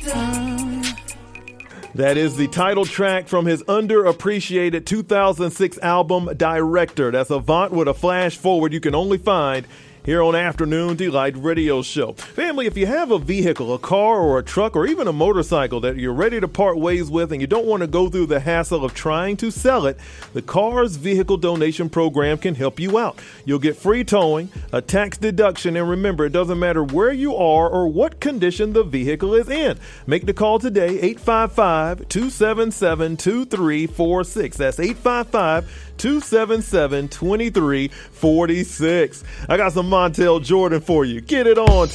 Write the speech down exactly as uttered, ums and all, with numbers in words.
That is the title track from his underappreciated two thousand six album, Director. That's Avant with a flash forward you can only find here on Afternoon Delight Radio Show. Family, if you have a vehicle, a car or a truck or even a motorcycle that you're ready to part ways with and you don't want to go through the hassle of trying to sell it, the Cars Vehicle Donation Program can help you out. You'll get free towing, a tax deduction, and remember, it doesn't matter where you are or what condition the vehicle is in. Make the call today, eight five five, two seven seven, two three four six. That's eight five five, two seven seven, two three four six. I got some Montel Jordan for you. Get it on.